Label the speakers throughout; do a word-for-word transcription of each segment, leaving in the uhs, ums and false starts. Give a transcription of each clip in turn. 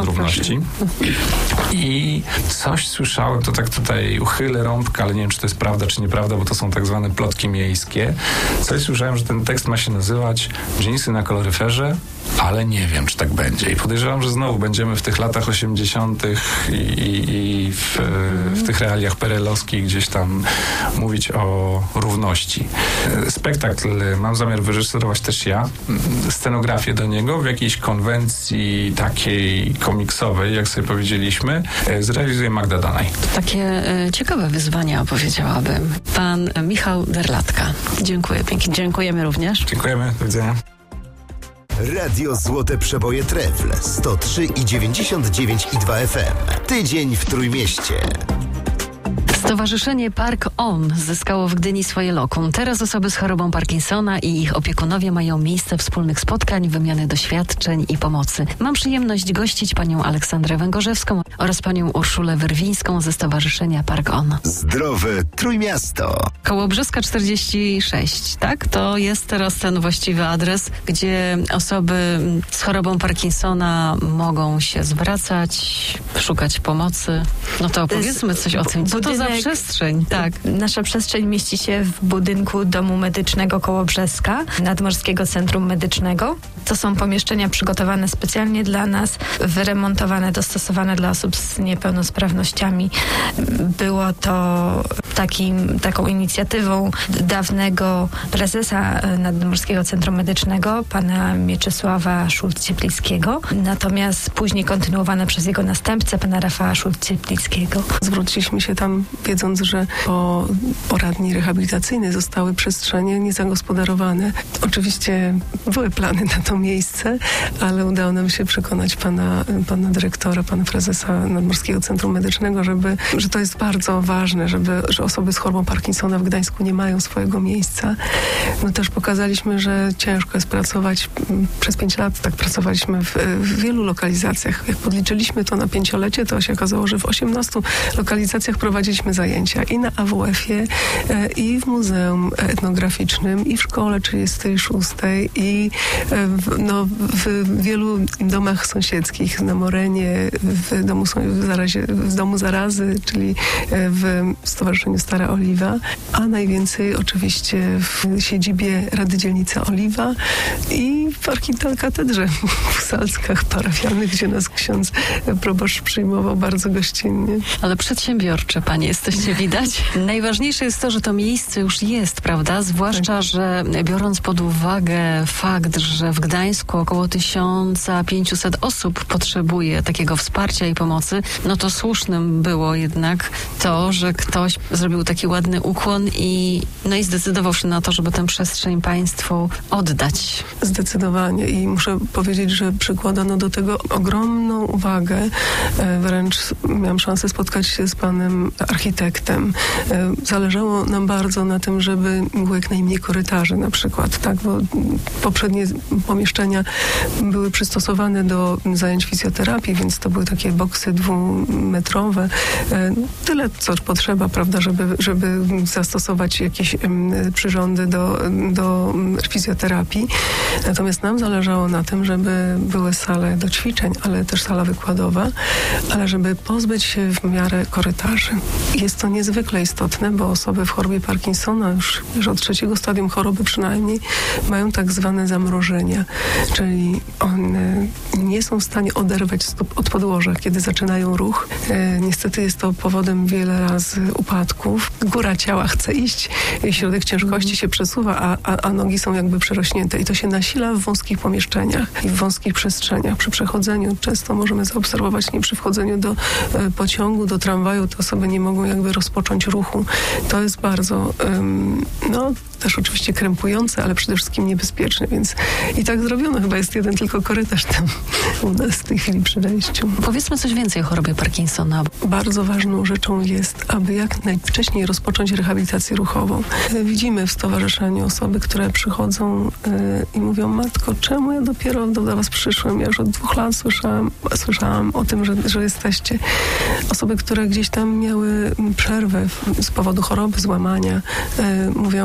Speaker 1: no, Równości. I coś słyszałem, to tak tutaj uchylę rąbkę, ale nie wiem, czy to jest prawda, czy nieprawda, bo to są tak zwane plotki miejskie. Coś słyszałem, że ten tekst ma się nazywać Dżinsy na kaloryferze, ale nie wiem, czy tak będzie. I podejrzewam, że znowu będziemy w tych latach osiemdziesiątych i, i, i w, w tych realiach perelowskich gdzieś tam mówić o równości. Spektakl mam zamiar wyreżyserować też ja. Scenografię do niego w jakiejś konwencji takiej komiksowej, jak sobie powiedzieliśmy, zrealizuje Magda Danaj.
Speaker 2: Takie e, ciekawe wyzwania, powiedziałabym. Pan Michał Derlatka. Dziękuję pięknie.
Speaker 3: Dziękujemy również.
Speaker 1: Dziękujemy. Do widzenia.
Speaker 4: Radio Złote Przeboje Trefl sto trzy i dziewięćdziesiąt dziewięć i dwa F M. Tydzień w Trójmieście.
Speaker 2: Stowarzyszenie Park On zyskało w Gdyni swoje lokum. Teraz osoby z chorobą Parkinsona i ich opiekunowie mają miejsce wspólnych spotkań, wymiany doświadczeń i pomocy. Mam przyjemność gościć panią Aleksandrę Węgorzewską oraz panią Urszulę Wyrwińską ze Stowarzyszenia Park On.
Speaker 4: Zdrowe Trójmiasto.
Speaker 2: Kołobrzeska czterdzieści sześć, tak? To jest teraz ten właściwy adres, gdzie osoby z chorobą Parkinsona mogą się zwracać, szukać pomocy. No to opowiedzmy coś o tym. Co to za przestrzeń? Tak.
Speaker 5: Nasza przestrzeń mieści się w budynku Domu Medycznego Kołobrzeska, Nadmorskiego Centrum Medycznego. To są pomieszczenia przygotowane specjalnie dla nas, wyremontowane, dostosowane dla osób z niepełnosprawnościami. Było to takim, taką inicjatywą dawnego prezesa Nadmorskiego Centrum Medycznego, pana Mieczysława Szulc-Cieplińskiego, natomiast później kontynuowane przez jego następcę, pana Rafała Szulc-Cieplińskiego.
Speaker 6: Zwróciliśmy się tam, wiedząc, że po poradni rehabilitacyjnej zostały przestrzenie niezagospodarowane. Oczywiście były plany na to miejsce, ale udało nam się przekonać pana, pana dyrektora, pana prezesa Nadmorskiego Centrum Medycznego, żeby, że to jest bardzo ważne, żeby, że osoby z chorobą Parkinsona w Gdańsku nie mają swojego miejsca. No też pokazaliśmy, że ciężko jest pracować. Przez pięć lat tak pracowaliśmy w, w wielu lokalizacjach. Jak podliczyliśmy to na pięciolecie, to się okazało, że w osiemnastu lokalizacjach prowadziliśmy zajęcia i na A W F-ie, i w Muzeum Etnograficznym, i w Szkole trzydziestej szóstej, i w, no, w wielu domach sąsiedzkich, na Morenie, w domu, w, zarazie, w domu Zarazy, czyli w Stowarzyszeniu Stara Oliwa, a najwięcej oczywiście w siedzibie Rady Dzielnicy Oliwa i w archikatedrze w Salckach parafialnych, gdzie nas ksiądz proboszcz przyjmował bardzo gościnnie.
Speaker 2: Ale przedsiębiorcze, panie, jesteście, widać. Najważniejsze jest to, że to miejsce już jest, prawda? Zwłaszcza, tak. że biorąc pod uwagę fakt, że w Gdańsku około tysiąc pięćset osób potrzebuje takiego wsparcia i pomocy, no to słusznym było jednak to, że ktoś zrobił taki ładny ukłon i, no i zdecydował się na to, żeby tę przestrzeń państwu oddać.
Speaker 6: Zdecydowanie i muszę powiedzieć, że przykładano do tego ogromną uwagę. Wręcz miałam szansę spotkać się z panem architektem. Zależało nam bardzo na tym, żeby było jak najmniej korytarzy na przykład, tak, bo poprzednie pomieszczenia były przystosowane do zajęć fizjoterapii, więc to były takie boksy dwumetrowe. Tyle, co potrzeba, prawda, żeby, żeby zastosować jakieś przyrządy do, do fizjoterapii. Natomiast nam zależało na tym, żeby były sale do ćwiczeń, ale też sala wykładowa, ale żeby pozbyć się w miarę korytarzy. Jest to niezwykle istotne, bo osoby w chorobie Parkinsona już, już od trzeciego stadium choroby przynajmniej mają tak zwane zamrożenia, czyli one nie są w stanie oderwać stóp od podłoża, kiedy zaczynają ruch. E, niestety jest to powodem wiele razy upadków. Góra ciała chce iść, środek ciężkości się przesuwa, a, a, a nogi są jakby przerośnięte i to się nasila w wąskich pomieszczeniach i w wąskich przestrzeniach. Przy przechodzeniu często możemy zaobserwować, nie przy wchodzeniu do e, pociągu, do tramwaju, te osoby nie mogą jakby rozpocząć ruchu. To jest bardzo, um, no też oczywiście krępujące, ale przede wszystkim niebezpieczne, więc i tak zrobiono. Chyba jest jeden tylko korytarz tam u nas w tej chwili przy wejściu.
Speaker 2: Powiedzmy coś więcej o chorobie Parkinsona.
Speaker 6: Bardzo ważną rzeczą jest, aby jak najwcześniej rozpocząć rehabilitację ruchową. Widzimy w stowarzyszeniu osoby, które przychodzą yy, i mówią: matko, czemu ja dopiero do, do was przyszłem? Ja już od dwóch lat słyszałam, słyszałam o tym, że, że jesteście. Osoby, które gdzieś tam miały przerwę z powodu choroby, złamania, yy, mówią: jak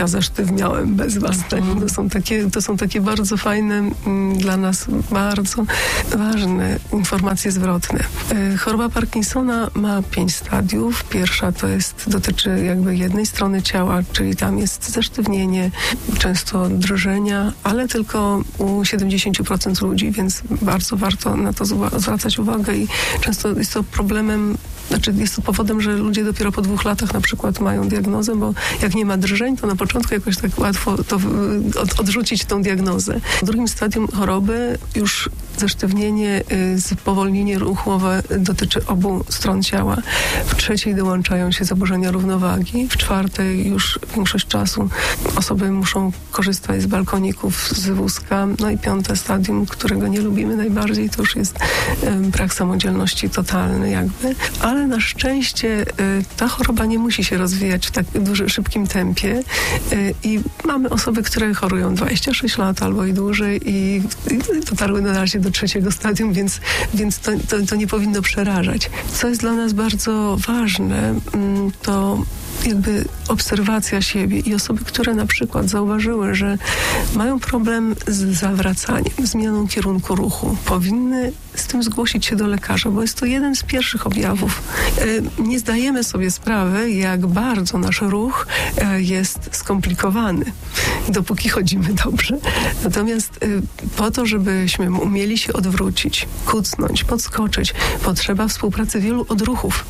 Speaker 6: ja zesztywniałem bez was. To są takie, to są takie bardzo fajne, m, dla nas bardzo ważne informacje zwrotne. E, choroba Parkinsona ma pięć stadiów. Pierwsza to jest, dotyczy jakby jednej strony ciała, czyli tam jest zesztywnienie, często drżenia, ale tylko u siedemdziesiąt procent ludzi, więc bardzo warto na to zwracać uwagę i często jest to problemem, znaczy jest to powodem, że ludzie dopiero po dwóch latach na przykład mają diagnozę, bo jak nie ma drżeń, to na początku jakoś tak łatwo to od, odrzucić tą diagnozę. W drugim stadium choroby już zesztywnienie, spowolnienie ruchowe dotyczy obu stron ciała. W trzeciej dołączają się zaburzenia równowagi. W czwartej już większość czasu osoby muszą korzystać z balkoników, z wózka. No i piąte stadium, którego nie lubimy najbardziej, to już jest brak samodzielności totalny jakby. Ale na szczęście ta choroba nie musi się rozwijać w tak dużym, szybkim tempie i mamy osoby, które chorują dwadzieścia sześć lat albo i dłużej i dotarły na razie do trzeciego stadium, więc, więc to, to, to nie powinno przerażać. Co jest dla nas bardzo ważne, to jakby obserwacja siebie i osoby, które na przykład zauważyły, że mają problem z zawracaniem, zmianą kierunku ruchu, powinny z tym zgłosić się do lekarza, bo jest to jeden z pierwszych objawów. Nie zdajemy sobie sprawy, jak bardzo nasz ruch jest skomplikowany, dopóki chodzimy dobrze. Natomiast po to, żebyśmy umieli się odwrócić, kucnąć, podskoczyć, potrzeba współpracy wielu odruchów.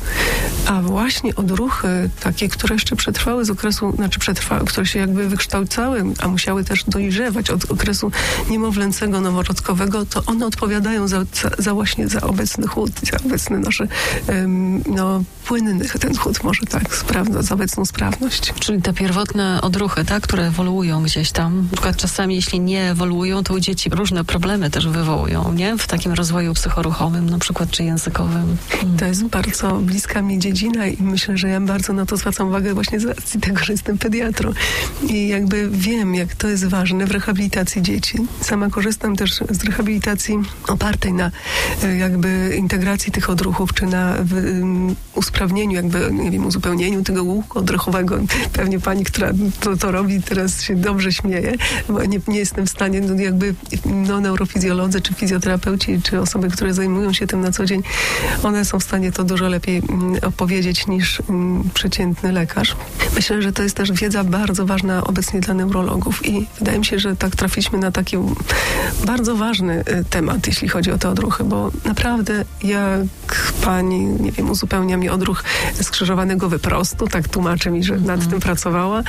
Speaker 6: A właśnie odruchy takie, które jeszcze przetrwały z okresu, znaczy przetrwały, które się jakby wykształcały, a musiały też dojrzewać od okresu niemowlęcego, noworodkowego, to one odpowiadają za, za, za właśnie za obecny chód, za obecny nasze um, no, płynny ten chód może tak, sprawno, za obecną sprawność.
Speaker 2: Czyli te pierwotne odruchy, tak, które ewoluują gdzieś tam. Na przykład czasami, jeśli nie ewoluują, to u dzieci różne problemy też wywołują, nie? W takim rozwoju psychoruchowym na przykład, czy językowym. Hmm.
Speaker 6: To jest bardzo bliska mi dziedzina i myślę, że ja bardzo na to zwracam uwagę właśnie z racji tego, że jestem pediatrą. I jakby wiem, jak to jest ważne w rehabilitacji dzieci. Sama korzystam też z rehabilitacji opartej na jakby integracji tych odruchów, czy na um, usprawnieniu, jakby, nie wiem, uzupełnieniu tego łuku odruchowego. Pewnie pani, która to, to robi, teraz się dobrze śmieje, bo nie, nie jestem w stanie, no jakby no, neurofizjolodzy, czy fizjoterapeuci, czy osoby, które zajmują się tym na co dzień, one są w stanie to dużo lepiej um, opowiedzieć niż um, przeciętny lekarz. Myślę, że to jest też wiedza bardzo ważna obecnie dla neurologów i wydaje mi się, że tak trafiliśmy na taki bardzo ważny temat, jeśli chodzi o te odruchy, bo naprawdę jak pani, nie wiem, uzupełnia mi odruch skrzyżowanego wyprostu, tak tłumaczy mi, że nad tym pracowała,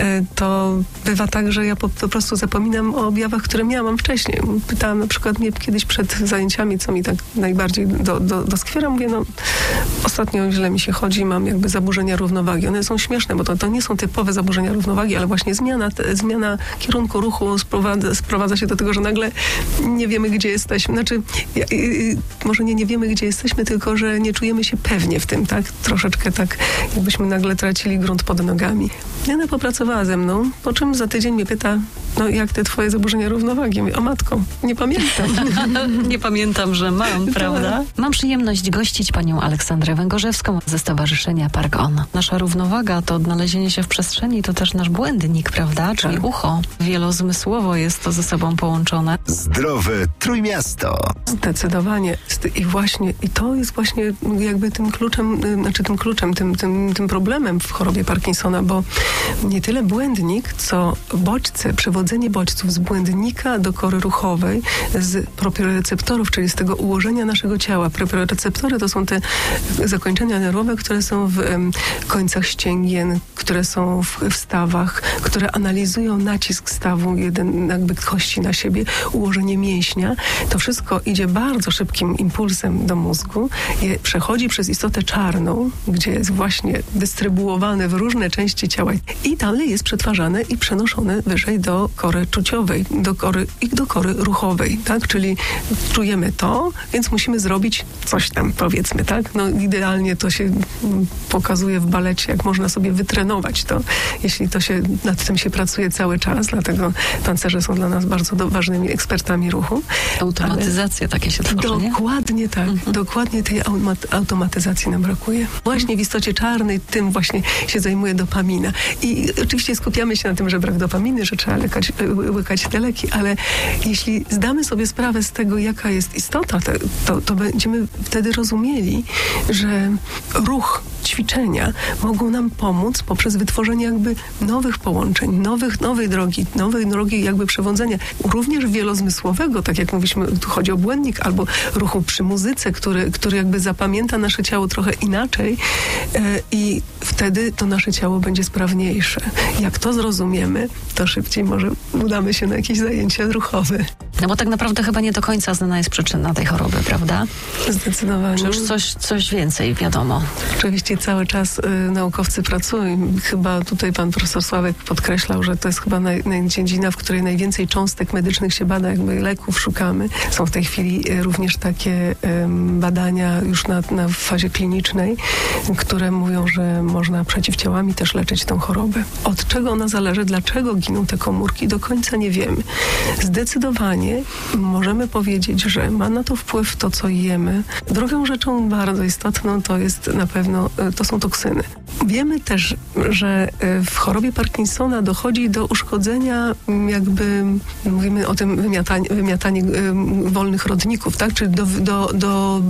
Speaker 6: to bywa tak, że ja po, po prostu zapominam o objawach, które miałam wcześniej. Pytałam na przykład mnie kiedyś przed zajęciami, co mi tak najbardziej do, do, doskwiera, mówię, no ostatnio źle mi się chodzi, mam jakby zaburzenia równowagi. One są śmieszne, bo to, to nie są typowe zaburzenia równowagi, ale właśnie zmiana, te, zmiana kierunku ruchu sprowadza, sprowadza się do tego, że nagle nie wiemy, gdzie jesteśmy. Znaczy, ja, y, może nie, nie wiemy, gdzie jesteśmy, tylko, że nie czujemy się pewnie w tym, tak? Troszeczkę tak, jakbyśmy nagle tracili grunt pod nogami. I ona popracowała ze mną, po czym za tydzień mnie pyta, no jak te twoje zaburzenia równowagi? Mówię, o matko, nie pamiętam.
Speaker 2: Nie pamiętam, że mam, prawda? Mam przyjemność gościć panią Aleksandrę Węgorzewską ze Stowarzyszenia Park On. Nasza równowaga to odnalezienie się w przestrzeni, to też nasz błędnik, prawda? Czyli tak. Ucho. Wielozmysłowo jest to ze sobą połączone.
Speaker 4: Zdrowe Trójmiasto.
Speaker 6: Zdecydowanie. I właśnie, i to jest właśnie jakby tym kluczem, znaczy tym kluczem, tym, tym, tym problemem w chorobie Parkinsona, bo nie tyle błędnik, co bodźce, przewodzenie bodźców z błędnika do kory ruchowej, z proprioreceptorów, czyli z tego ułożenia naszego ciała. Proprioreceptory to są te zakończenia nerwowe, które są w um, końcach ścięgien, które są w, w stawach, które analizują nacisk stawu, jeden jakby kości na siebie, ułożenie mięśnia. To wszystko idzie bardzo szybkim impulsem do mózgu, je przechodzi przez istotę czarną, gdzie jest właśnie dystrybuowane w różne części ciała i dalej jest przetwarzane i przenoszone wyżej do do kory czuciowej, do kory i do kory ruchowej, tak? Czyli czujemy to, więc musimy zrobić coś tam, powiedzmy, tak? No idealnie to się pokazuje w balecie, jak można sobie wytrenować to, jeśli to się, nad tym się pracuje cały czas, dlatego tancerze są dla nas bardzo do, ważnymi ekspertami ruchu.
Speaker 2: Automatyzacja takie się tworzy, nie?
Speaker 6: Dokładnie tak. Mhm. Dokładnie tej automatyzacji nam brakuje. Właśnie w istocie czarnej tym właśnie się zajmuje dopamina. I oczywiście skupiamy się na tym, że brak dopaminy, że trzeba lekać, łykać te leki, ale jeśli zdamy sobie sprawę z tego, jaka jest istota, to, to będziemy wtedy rozumieli, że ruch, ćwiczenia mogą nam pomóc poprzez wytworzenie jakby nowych połączeń, nowych, nowej drogi, nowej drogi jakby przewodzenia, również wielozmysłowego, tak jak mówiliśmy, tu chodzi o błędnik, albo ruchu przy muzyce, który, który jakby zapamięta nasze ciało trochę inaczej e, i wtedy to nasze ciało będzie sprawniejsze. Jak to zrozumiemy, to szybciej może udamy się na jakieś zajęcia ruchowe.
Speaker 2: No bo tak naprawdę chyba nie do końca znana jest przyczyna tej choroby, prawda?
Speaker 6: Zdecydowanie.
Speaker 2: Czy już coś, coś więcej wiadomo?
Speaker 6: Oczywiście cały czas y, naukowcy pracują. Chyba tutaj pan profesor Sławek podkreślał, że to jest chyba naj, naj, dziedzina, w której najwięcej cząstek medycznych się bada, jakby leków szukamy. Są w tej chwili y, również takie y, badania już na, na fazie klinicznej, które mówią, że można przeciwciałami też leczyć tą chorobę. Od czego ona zależy, dlaczego giną te komórki, do końca nie wiemy. Zdecydowanie możemy powiedzieć, że ma na to wpływ to, co jemy. Drugą rzeczą bardzo istotną to jest na pewno, to są toksyny. Wiemy też, że w chorobie Parkinsona dochodzi do uszkodzenia jakby, mówimy o tym wymiatanie, wymiatanie wolnych rodników, tak? Czyli do, do, do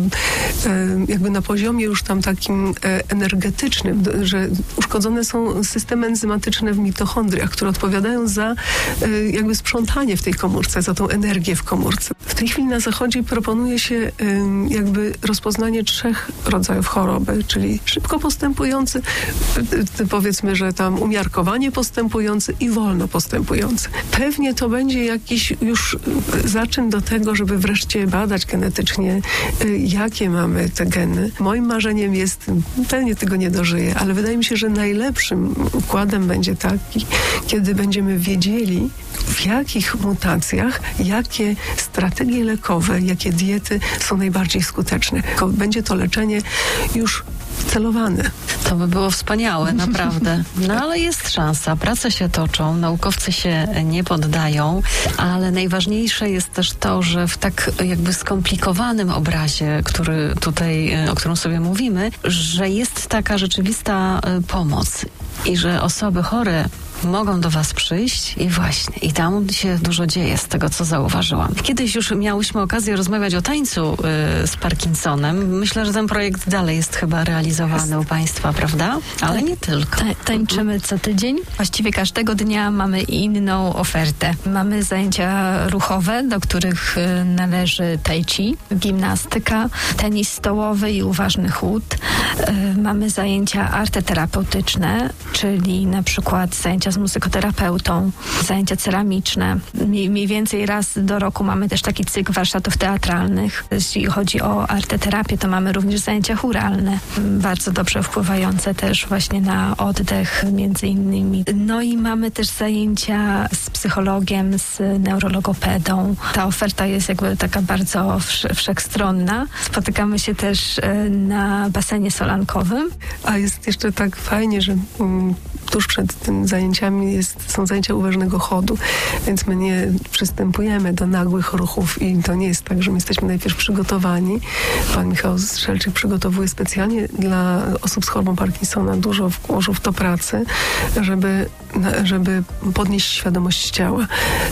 Speaker 6: jakby na poziomie już tam takim energetycznym, że uszkodzone są systemy enzymatyczne w mitochondriach, które odpowiadają za jakby sprzątanie w tej komórce, za tą energię w komórce. W tej chwili na Zachodzie proponuje się jakby rozpoznanie trzech rodzajów choroby, czyli szybko postępujący, powiedzmy, że tam umiarkowanie postępujący i wolno postępujący. Pewnie to będzie jakiś już zaczyn do tego, żeby wreszcie badać genetycznie, jakie mamy te geny. Moim marzeniem jest, pewnie tego nie dożyję, ale wydaje mi się, że najlepszym układem będzie taki, kiedy będziemy wiedzieli, w jakich mutacjach, jakie strategie lekowe, jakie diety są najbardziej skuteczne. Będzie to leczenie już celowane.
Speaker 2: To by było wspaniałe, naprawdę. No ale jest szansa. Prace się toczą, naukowcy się nie poddają, ale najważniejsze jest też to, że w tak jakby skomplikowanym obrazie, który tutaj, o którym sobie mówimy, że jest taka rzeczywista pomoc i że osoby chore mogą do was przyjść i właśnie, i tam się dużo dzieje z tego, co zauważyłam. Kiedyś już miałyśmy okazję rozmawiać o tańcu y, z Parkinsonem. Myślę, że ten projekt dalej jest chyba realizowany jest. u państwa, prawda? Ale tak, nie tylko.
Speaker 5: Ta, tańczymy co tydzień. Właściwie każdego dnia mamy inną ofertę. Mamy zajęcia ruchowe, do których y, należy tai chi, gimnastyka, tenis stołowy i uważny chód. Y, mamy zajęcia arteterapeutyczne, czyli na przykład zajęcia z muzykoterapeutą, zajęcia ceramiczne. Mniej, mniej więcej raz do roku mamy też taki cykl warsztatów teatralnych. Jeśli chodzi o arteterapię, to mamy również zajęcia chóralne, bardzo dobrze wpływające też właśnie na oddech między innymi. No i mamy też zajęcia z psychologiem, z neurologopedą. Ta oferta jest jakby taka bardzo wsz- wszechstronna. Spotykamy się też na basenie solankowym.
Speaker 6: A jest jeszcze tak fajnie, że um, tuż przed tym zajęciami jest, są zajęcia uważnego chodu, więc my nie przystępujemy do nagłych ruchów i to nie jest tak, że my jesteśmy najpierw przygotowani. Pan Michał Strzelczyk przygotowuje specjalnie dla osób z chorobą Parkinsona, dużo włożył w to pracy, żeby, żeby podnieść świadomość ciała.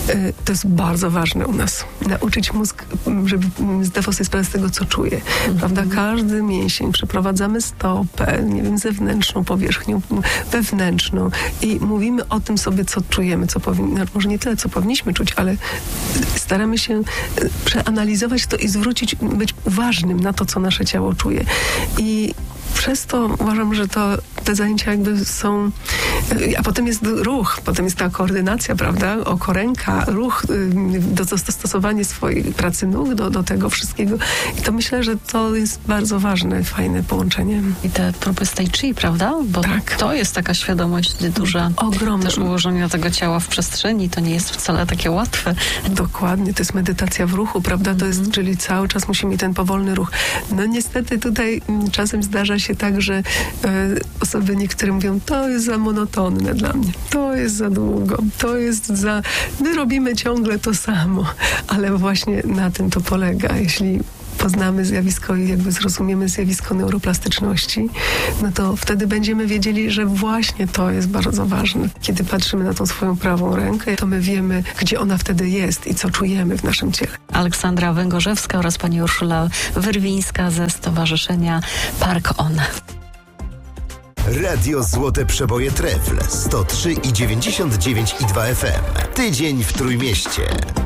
Speaker 6: To jest bardzo ważne u nas. Nauczyć mózg, żeby zdawał sobie sprawę z tego, co czuje. Mm-hmm. Prawda? Każdy mięsień, przeprowadzamy stopę, nie wiem, zewnętrzną powierzchnią, wewnętrzną i mówimy o tym sobie, co czujemy, co powinni, może nie tyle, co powinniśmy czuć, ale staramy się przeanalizować to i zwrócić, być uważnym na to, co nasze ciało czuje. I przez to uważam, że to te zajęcia jakby są A potem jest ruch, potem jest ta koordynacja, prawda? Oko, ręka, ruch, do, dostosowanie swojej pracy nóg do, do tego wszystkiego. I to myślę, że to jest bardzo ważne, fajne połączenie.
Speaker 2: I te próby z tai chi, prawda? Bo
Speaker 6: tak.
Speaker 2: To jest taka świadomość duża.
Speaker 6: Ogromna.
Speaker 2: Też ułożenia tego ciała w przestrzeni, to nie jest wcale takie łatwe.
Speaker 6: Dokładnie, to jest medytacja w ruchu, prawda? To jest, czyli cały czas musimy mieć ten powolny ruch. No niestety tutaj m, czasem zdarza się tak, że e, osoby niektóre mówią, to jest za monotonne dla mnie, to jest za długo, to jest za... My robimy ciągle to samo, ale właśnie na tym to polega. Jeśli poznamy zjawisko i jakby zrozumiemy zjawisko neuroplastyczności, no to wtedy będziemy wiedzieli, że właśnie to jest bardzo ważne. Kiedy patrzymy na tą swoją prawą rękę, to my wiemy, gdzie ona wtedy jest i co czujemy w naszym ciele.
Speaker 2: Aleksandra Węgorzewska oraz pani Urszula Wyrwińska ze Stowarzyszenia Park On.
Speaker 4: Radio Złote Przeboje Trefl sto trzy i dziewięćdziesiąt dziewięć i dwa F M. Tydzień w Trójmieście.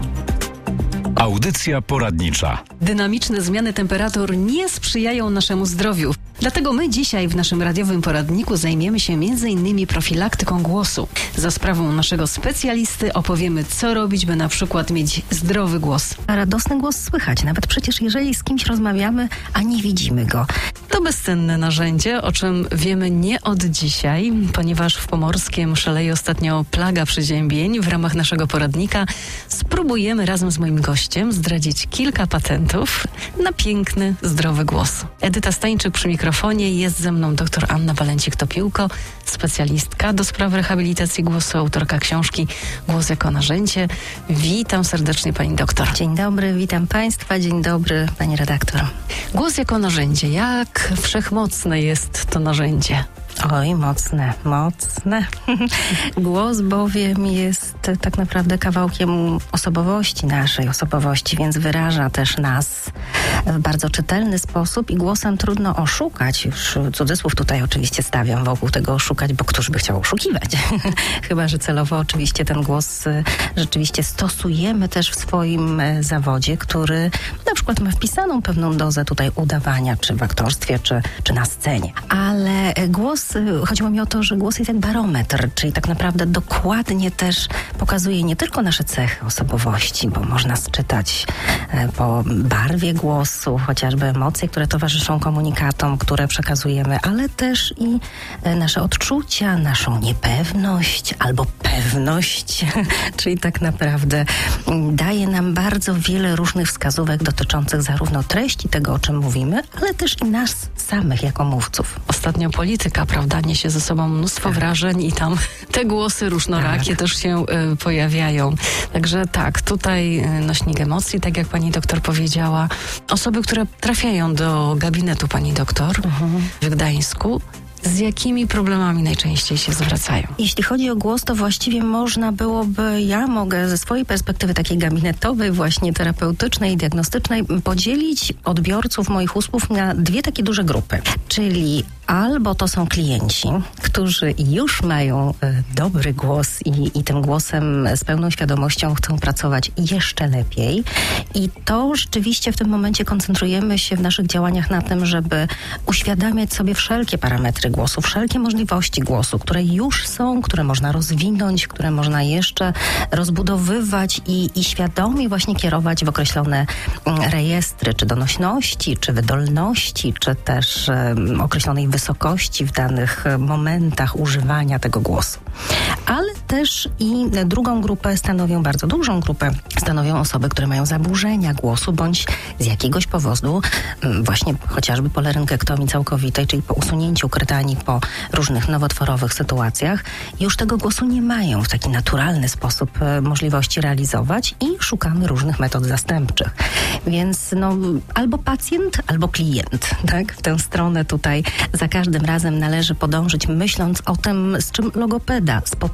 Speaker 3: Audycja poradnicza.
Speaker 2: Dynamiczne zmiany temperatur nie sprzyjają naszemu zdrowiu. Dlatego my dzisiaj w naszym radiowym poradniku zajmiemy się między innymi profilaktyką głosu. Za sprawą naszego specjalisty opowiemy, co robić, by na przykład mieć zdrowy głos.
Speaker 7: Radosny głos słychać, nawet przecież jeżeli z kimś rozmawiamy, a nie widzimy go.
Speaker 2: To bezcenne narzędzie, o czym wiemy nie od dzisiaj, ponieważ w Pomorskiem szaleje ostatnio plaga przeziębień. W ramach naszego poradnika spróbujemy razem z moim gościem zdradzić kilka patentów na piękny, zdrowy głos. Edyta Stańczyk przy mikrofonie, jest ze mną dr Anna Walencik-Topiłko, specjalistka do spraw rehabilitacji głosu, autorka książki Głos jako narzędzie. Witam serdecznie pani doktor.
Speaker 7: Dzień dobry, witam państwa, dzień dobry pani redaktor.
Speaker 2: Głos jako narzędzie. Jak wszechmocne jest to narzędzie?
Speaker 7: Oj, mocne, mocne. Głos bowiem jest tak naprawdę kawałkiem osobowości, naszej osobowości, więc wyraża też nas w bardzo czytelny sposób i głosem trudno oszukać. Już cudzysłów tutaj oczywiście stawiam wokół tego oszukać, bo któż by chciał oszukiwać? Chyba że celowo oczywiście ten głos rzeczywiście stosujemy też w swoim zawodzie, który na przykład ma wpisaną pewną dozę tutaj udawania, czy w aktorstwie, czy, czy na scenie. Ale głos, chodziło mi o to, że głos jest jak barometr, czyli tak naprawdę dokładnie też pokazuje nie tylko nasze cechy osobowości, bo można sczytać po barwie głosu, chociażby emocje, które towarzyszą komunikatom, które przekazujemy, ale też i nasze odczucia, naszą niepewność albo pewność, czyli tak naprawdę daje nam bardzo wiele różnych wskazówek dotyczących zarówno treści tego, o czym mówimy, ale też i nas samych jako mówców.
Speaker 2: Ostatnio polityka, prawda, niesie ze sobą mnóstwo tak. wrażeń i tam te głosy różnorakie tak. też się y, pojawiają. Także tak, tutaj y, nośnik emocji, tak jak pani doktor powiedziała. Osoby, które trafiają do gabinetu pani doktor uh-huh. w Gdańsku, z jakimi problemami najczęściej się zwracają?
Speaker 7: Jeśli chodzi o głos, to właściwie można byłoby, ja mogę ze swojej perspektywy takiej gabinetowej, właśnie terapeutycznej, diagnostycznej, podzielić odbiorców moich usług na dwie takie duże grupy. Czyli albo to są klienci, którzy już mają y, dobry głos i, i tym głosem z pełną świadomością chcą pracować jeszcze lepiej. I to rzeczywiście w tym momencie koncentrujemy się w naszych działaniach na tym, żeby uświadamiać sobie wszelkie parametry głosu, wszelkie możliwości głosu, które już są, które można rozwinąć, które można jeszcze rozbudowywać i, i świadomie właśnie kierować w określone rejestry, czy donośności, czy wydolności, czy też um, określonej wysokości w danych momentach używania tego głosu. Ale też i drugą grupę stanowią, bardzo dużą grupę, stanowią osoby, które mają zaburzenia głosu, bądź z jakiegoś powodu, właśnie chociażby po laryngektomii całkowitej, czyli po usunięciu krtani, po różnych nowotworowych sytuacjach, już tego głosu nie mają w taki naturalny sposób możliwości realizować i szukamy różnych metod zastępczych. Więc no, albo pacjent, albo klient, tak? W tę stronę tutaj za każdym razem należy podążyć, myśląc o tym, z czym logopeda spotyka się w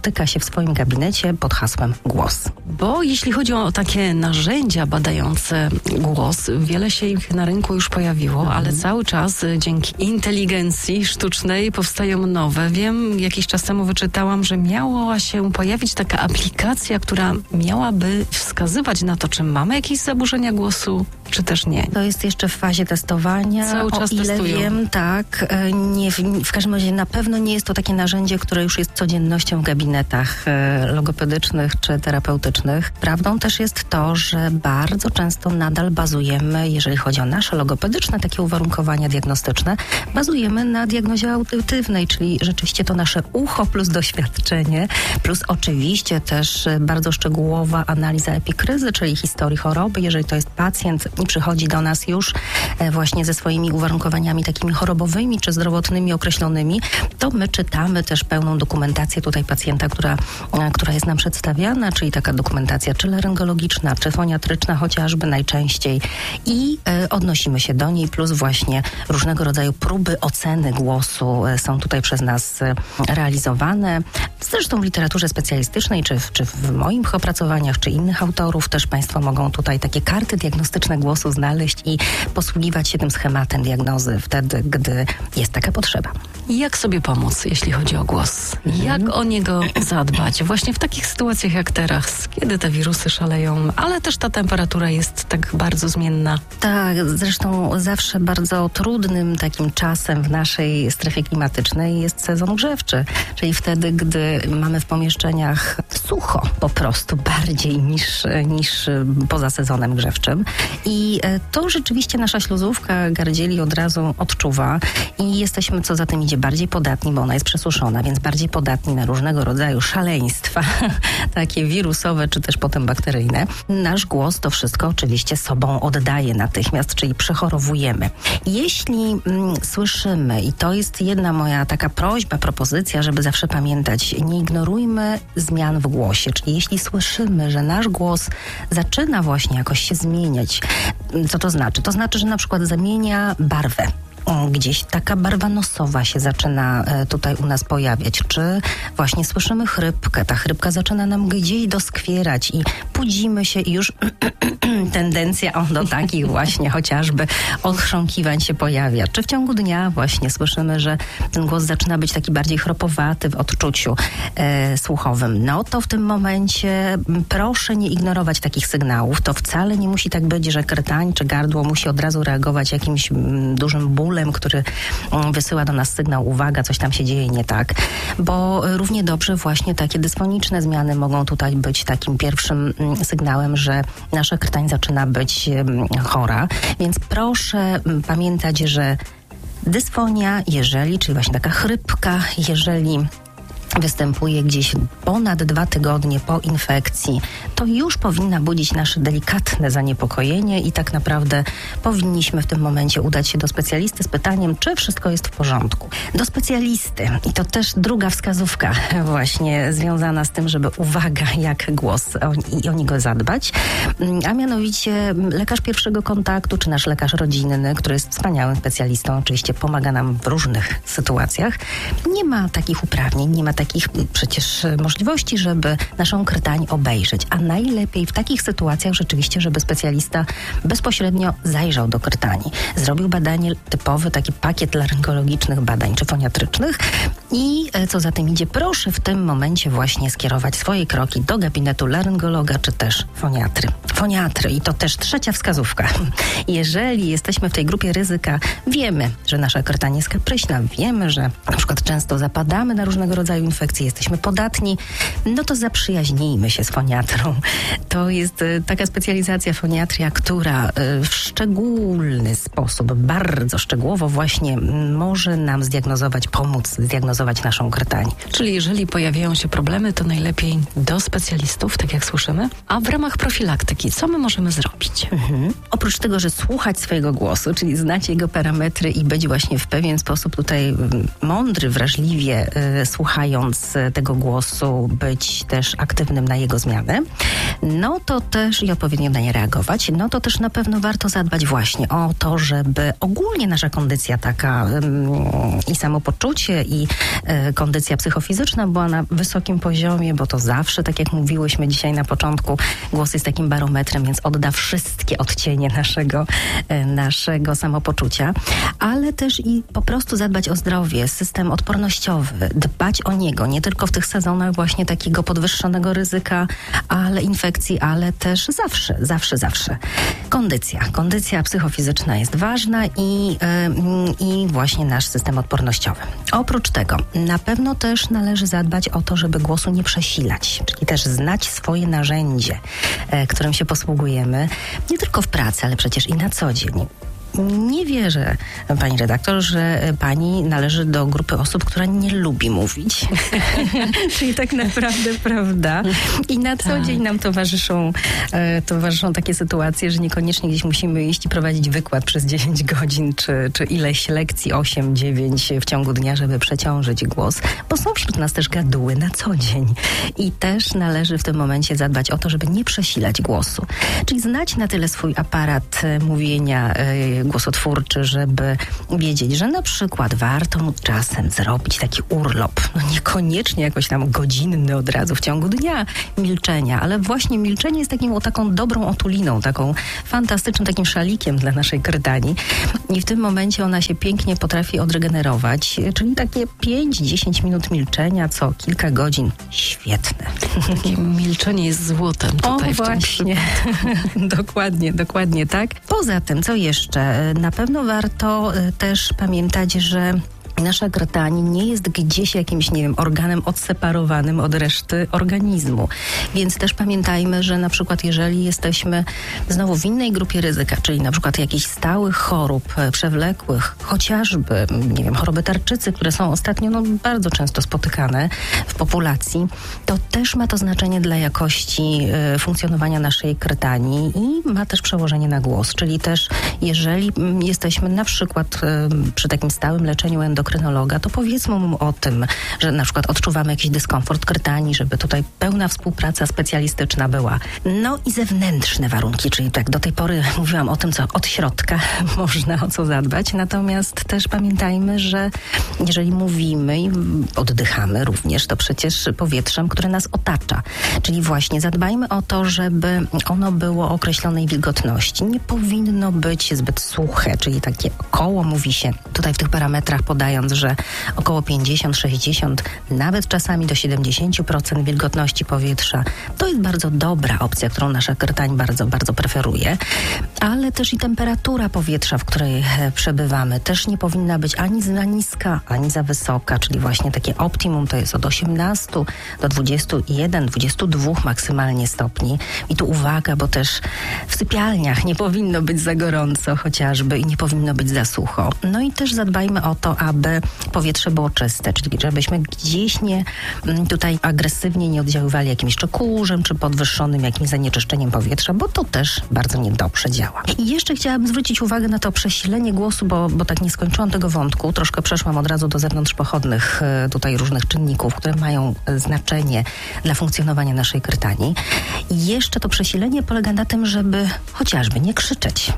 Speaker 7: swoim gabinecie pod hasłem głos.
Speaker 2: Bo jeśli chodzi o takie narzędzia badające głos, wiele się ich na rynku już pojawiło, mhm. ale cały czas dzięki inteligencji sztucznej powstają nowe. Wiem, jakiś czas temu wyczytałam, że miała się pojawić taka aplikacja, która miałaby wskazywać na to, czy mamy jakieś zaburzenia głosu, czy też nie.
Speaker 7: To jest jeszcze w fazie testowania.
Speaker 2: Cały czas
Speaker 7: o ile
Speaker 2: testują.
Speaker 7: wiem, tak. Nie, w, w każdym razie na pewno nie jest to takie narzędzie, które już jest codziennością w gabinetach logopedycznych czy terapeutycznych. Prawdą też jest to, że bardzo często nadal bazujemy, jeżeli chodzi o nasze logopedyczne takie uwarunkowania diagnostyczne, bazujemy na diagnozie audytywnej, czyli rzeczywiście to nasze ucho plus doświadczenie, plus oczywiście też bardzo szczegółowa analiza epikryzy, czyli historii choroby. Jeżeli to jest pacjent i przychodzi do nas już właśnie ze swoimi uwarunkowaniami takimi chorobowymi czy zdrowotnymi określonymi, to my czytamy też pełną dokumentację tutaj pacjenta, która, która jest nam przedstawiana, czyli taka dokumentacja czy laryngologiczna, czy foniatryczna chociażby najczęściej i y, odnosimy się do niej, plus właśnie różnego rodzaju próby oceny głosu y, są tutaj przez nas y, realizowane. Zresztą w literaturze specjalistycznej, czy w, czy w moich opracowaniach, czy innych autorów też Państwo mogą tutaj takie karty diagnostyczne głosu znaleźć i posługiwać się tym schematem diagnozy wtedy, gdy jest taka potrzeba.
Speaker 2: Jak sobie pomóc, jeśli chodzi o głos? Jak o niego zadbać? Właśnie w takich sytuacjach jak teraz, kiedy te wirusy szaleją, ale też ta temperatura jest tak bardzo zmienna.
Speaker 7: Tak, zresztą zawsze bardzo trudnym takim czasem w naszej strefie klimatycznej jest sezon grzewczy, czyli wtedy, gdy mamy w pomieszczeniach sucho po prostu bardziej niż, niż poza sezonem grzewczym. I to rzeczywiście nasza śluzówka gardzieli od razu odczuwa i jesteśmy, co za tym idzie, bardziej podatni, bo ona jest przesuszona, więc bardziej podatni na różnego rodzaju szaleństwa, takie wirusowe czy też potem bakteryjne. Nasz głos to wszystko oczywiście sobą oddaje natychmiast, czyli przechorowujemy. Jeśli mm, słyszymy, i to jest jedna moja taka prośba, propozycja, żeby zawsze pamiętać, nie ignorujmy zmian w głosie, czyli jeśli słyszymy, że nasz głos zaczyna właśnie jakoś się zmieniać, co to znaczy? To znaczy, że na przykład zamienia barwę. Gdzieś taka barwa nosowa się zaczyna tutaj u nas pojawiać, czy właśnie słyszymy chrypkę, ta chrypka zaczyna nam gdzieś doskwierać i budzimy się i już tendencja do takich właśnie chociażby odchrząkiwań się pojawia. Czy w ciągu dnia właśnie słyszymy, że ten głos zaczyna być taki bardziej chropowaty w odczuciu e, słuchowym. No to w tym momencie proszę nie ignorować takich sygnałów. To wcale nie musi tak być, że krtań czy gardło musi od razu reagować jakimś m, dużym bólem, który m, wysyła do nas sygnał, uwaga, coś tam się dzieje nie tak. Bo równie dobrze właśnie takie dysfoniczne zmiany mogą tutaj być takim pierwszym m, sygnałem, że nasza krtań zaczyna być m, chora. Więc proszę m, pamiętać, że dysfonia, jeżeli, czyli właśnie taka chrypka, jeżeli występuje gdzieś ponad dwa tygodnie po infekcji, to już powinna budzić nasze delikatne zaniepokojenie i tak naprawdę powinniśmy w tym momencie udać się do specjalisty z pytaniem, czy wszystko jest w porządku. Do specjalisty. I to też druga wskazówka właśnie związana z tym, żeby uwaga, jak głos o, i o niego zadbać, a mianowicie lekarz pierwszego kontaktu, czy nasz lekarz rodzinny, który jest wspaniałym specjalistą, oczywiście pomaga nam w różnych sytuacjach, nie ma takich uprawnień, nie ma takich przecież możliwości, żeby naszą krtań obejrzeć. A najlepiej w takich sytuacjach rzeczywiście, żeby specjalista bezpośrednio zajrzał do krtani. Zrobił badanie typowe, taki pakiet laryngologicznych badań czy foniatrycznych i co za tym idzie, proszę w tym momencie właśnie skierować swoje kroki do gabinetu laryngologa czy też foniatry. Foniatry i to też trzecia wskazówka. Jeżeli jesteśmy w tej grupie ryzyka, wiemy, że nasza krtań jest kapryśna, wiemy, że na przykład często zapadamy na różnego rodzaju infekcje, jesteśmy podatni, no to zaprzyjaźnijmy się z foniatrą. To jest y, taka specjalizacja foniatria, która y, w szczególny sposób, bardzo szczegółowo właśnie m, może nam zdiagnozować, pomóc zdiagnozować naszą krtań.
Speaker 2: Czyli jeżeli pojawiają się problemy, to najlepiej do specjalistów, tak jak słyszymy. A w ramach profilaktyki, co my możemy zrobić?
Speaker 7: Mhm. Oprócz tego, że słuchać swojego głosu, czyli znać jego parametry i być właśnie w pewien sposób tutaj mądry, wrażliwie y, słuchając tego głosu, być też aktywnym na jego zmianę, no to też i odpowiednio na nie reagować, no to też na pewno warto zadbać właśnie o to, żeby ogólnie nasza kondycja taka ym, i samopoczucie i e, kondycja psychofizyczna była na wysokim poziomie, bo to zawsze, tak jak mówiłyśmy dzisiaj na początku, głos jest takim barometrem, więc odda wszystkie odcienie naszego, e, naszego samopoczucia, ale też i po prostu zadbać o zdrowie, system odpornościowy, dbać o niego, nie tylko w tych sezonach właśnie takiego podwyższonego ryzyka, ale infekcji, ale też zawsze, zawsze, zawsze. Kondycja. Kondycja psychofizyczna jest ważna i, yy, i właśnie nasz system odpornościowy. Oprócz tego na pewno też należy zadbać o to, żeby głosu nie przesilać, czyli też znać swoje narzędzie, yy, którym się posługujemy, nie tylko w pracy, ale przecież i na co dzień. Nie wierzę, pani redaktor, że pani należy do grupy osób, która nie lubi mówić. Czyli tak naprawdę prawda. I na co
Speaker 2: tak. dzień
Speaker 7: nam towarzyszą, e, towarzyszą takie sytuacje, że niekoniecznie gdzieś musimy iść i prowadzić wykład przez dziesięć godzin, czy, czy ileś lekcji, osiem, dziewięć w ciągu dnia, żeby przeciążyć głos, bo są wśród nas też gaduły na co dzień. I też należy w tym momencie zadbać o to, żeby nie przesilać głosu. Czyli znać na tyle swój aparat e, mówienia, e, głosotwórczy, żeby wiedzieć, że na przykład warto mu czasem zrobić taki urlop. No niekoniecznie jakoś tam godzinny od razu w ciągu dnia milczenia, ale właśnie milczenie jest takim, o, taką dobrą otuliną, taką fantastycznym takim szalikiem dla naszej krtani. I w tym momencie ona się pięknie potrafi odregenerować, czyli takie pięć dziesięć minut milczenia co kilka godzin. Świetne.
Speaker 2: Takie milczenie jest złotem tutaj
Speaker 7: o,
Speaker 2: w tym
Speaker 7: właśnie. dokładnie, dokładnie tak. Poza tym, co jeszcze? Na pewno warto też pamiętać, że nasza krtani nie jest gdzieś jakimś, nie wiem, organem odseparowanym od reszty organizmu. Więc też pamiętajmy, że na przykład jeżeli jesteśmy znowu w innej grupie ryzyka, czyli na przykład jakichś stałych chorób przewlekłych, chociażby, nie wiem, choroby tarczycy, które są ostatnio no, bardzo często spotykane w populacji, to też ma to znaczenie dla jakości y, funkcjonowania naszej krtani i ma też przełożenie na głos. Czyli też jeżeli y, jesteśmy na przykład y, przy takim stałym leczeniu endokrynologa, to powiedzmy mu o tym, że na przykład odczuwamy jakiś dyskomfort krtani, żeby tutaj pełna współpraca specjalistyczna była. No i zewnętrzne warunki, czyli tak do tej pory mówiłam o tym, co od środka można o co zadbać, natomiast też pamiętajmy, że jeżeli mówimy i oddychamy również, to przecież powietrzem, które nas otacza. Czyli właśnie zadbajmy o to, żeby ono było określonej wilgotności. Nie powinno być zbyt suche, czyli takie koło, mówi się tutaj w tych parametrach podając, że około pięćdziesiąt sześćdziesiąt, nawet czasami do siedemdziesiąt procent wilgotności powietrza. To jest bardzo dobra opcja, którą nasza krtań bardzo, bardzo preferuje, ale też i temperatura powietrza, w której przebywamy, też nie powinna być ani za niska, ani za wysoka, czyli właśnie takie optimum to jest od osiemnastu do dwudziestu jeden, dwudziestu dwóch maksymalnie stopni. I tu uwaga, bo też w sypialniach nie powinno być za gorąco chociażby i nie powinno być za sucho. No i też zadbajmy o to, aby powietrze było czyste, czyli żebyśmy gdzieś nie tutaj agresywnie nie oddziaływali jakimś czy kurzem, czy podwyższonym jakimś zanieczyszczeniem powietrza, bo to też bardzo niedobrze działa. I jeszcze chciałabym zwrócić uwagę na to przesilenie głosu, bo, bo tak nie skończyłam tego wątku, troszkę przeszłam od razu do zewnątrzpochodnych tutaj różnych czynników, które mają znaczenie dla funkcjonowania naszej krtani. I jeszcze to przesilenie polega na tym, żeby chociażby nie krzyczeć,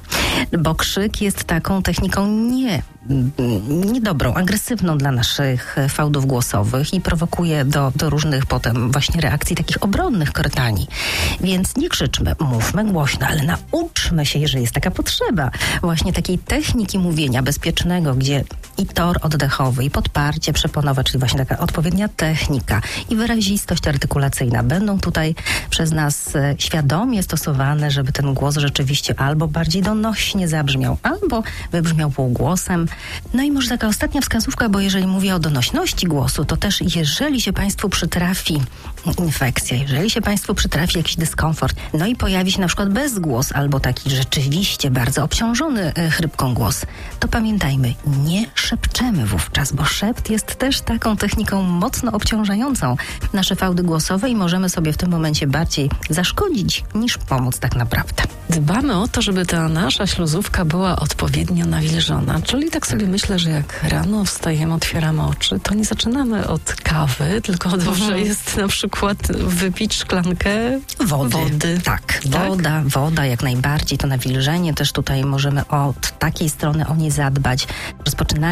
Speaker 7: bo krzyk jest taką techniką nie niedobrą, agresywną dla naszych fałdów głosowych i prowokuje do, do różnych potem właśnie reakcji takich obronnych krtani. Więc nie krzyczmy, mówmy głośno, ale nauczmy się, jeżeli jest taka potrzeba, właśnie takiej techniki mówienia bezpiecznego, gdzie i tor oddechowy, i podparcie przeponowe, czyli właśnie taka odpowiednia technika i wyrazistość artykulacyjna będą tutaj przez nas świadomie stosowane, żeby ten głos rzeczywiście albo bardziej donośnie zabrzmiał, albo wybrzmiał półgłosem. No i może taka ostatnia wskazówka, bo jeżeli mówię o donośności głosu, to też jeżeli się Państwu przytrafi infekcja, jeżeli się Państwu przytrafi jakiś dyskomfort, no i pojawi się na przykład bezgłos albo taki rzeczywiście bardzo obciążony y, chrypką głos, to pamiętajmy, nie szepczemy wówczas, bo szept jest też taką techniką mocno obciążającą nasze fałdy głosowe i możemy sobie w tym momencie bardziej zaszkodzić niż pomóc tak naprawdę.
Speaker 2: Dbamy o to, żeby ta nasza śluzówka była odpowiednio nawilżona, czyli tak sobie myślę, że jak rano wstajemy, otwieramy oczy, to nie zaczynamy od kawy, tylko dobrze mhm. jest na przykład wypić szklankę
Speaker 7: wody.
Speaker 2: wody.
Speaker 7: Tak, woda, tak? woda jak najbardziej, to nawilżenie też tutaj możemy od takiej strony o nie zadbać. Rozpoczynanie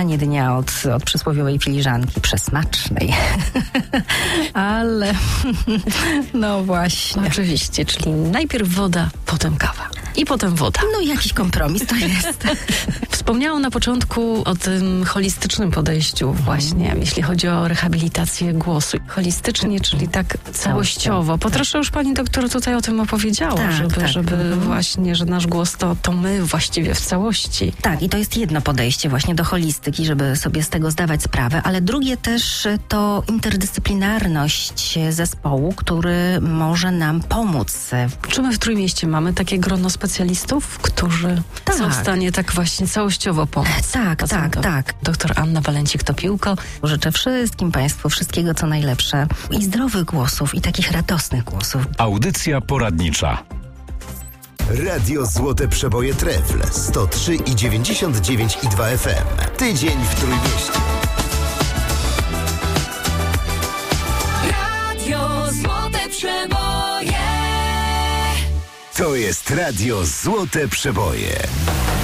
Speaker 7: zaczynanie dnia od, od przysłowiowej filiżanki przesmacznej. Ale no właśnie.
Speaker 2: Oczywiście, czyli najpierw woda, potem kawa. I potem woda.
Speaker 7: No jakiś kompromis to jest.
Speaker 2: Wspomniałam na początku o tym holistycznym podejściu właśnie, jeśli chodzi o rehabilitację głosu. Holistycznie, czyli tak całościowo. Po trosze już pani doktor tutaj o tym opowiedziała,
Speaker 7: Tak,
Speaker 2: żeby,
Speaker 7: tak.
Speaker 2: żeby
Speaker 7: Mhm.
Speaker 2: właśnie, że nasz głos to, to my właściwie w całości.
Speaker 7: Tak, i to jest jedno podejście właśnie do holistyki, żeby sobie z tego zdawać sprawę, ale drugie też to interdyscyplinarność zespołu, który może nam pomóc.
Speaker 2: Czy my w Trójmieście mamy takie grono specjalistów, którzy
Speaker 7: Tak.
Speaker 2: są w stanie tak właśnie całościowo pomóc?
Speaker 7: Tak, tak,
Speaker 2: pacjentom?
Speaker 7: tak.
Speaker 2: Doktor Anna Balencik-Topiłko.
Speaker 7: Życzę wszystkim Państwu wszystkiego, co najlepsze i zdrowych głosów, i takich radosnych głosów.
Speaker 3: Audycja poradnicza.
Speaker 4: Radio Złote Przeboje Trefl sto trzy i dziewięćdziesiąt dziewięć i dwa F M. Tydzień w Trójmieście.
Speaker 8: Radio Złote Przeboje.
Speaker 4: To jest Radio Złote Przeboje.